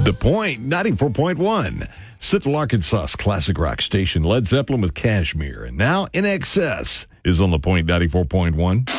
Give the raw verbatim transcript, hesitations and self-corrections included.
The Point ninety-four point one. Central Arkansas's classic rock station, Led Zeppelin with Kashmir. And now In Excess is on The Point ninety-four point one.